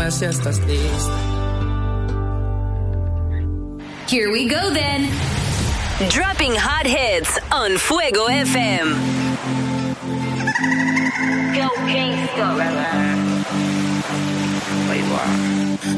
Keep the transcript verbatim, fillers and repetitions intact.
pena si estás triste. Here we go then. Dropping hot hits on Fuego F M. Go gangsta. Wait, wow.